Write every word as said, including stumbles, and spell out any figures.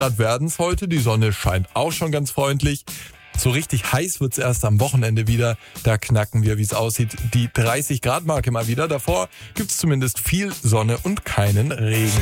Grad werden es heute. Die Sonne scheint auch schon ganz freundlich. So richtig heiß wird's erst am Wochenende wieder. Da knacken wir, wie es aussieht, die dreißig Grad Marke mal wieder. Davor gibt's zumindest viel Sonne und keinen Regen.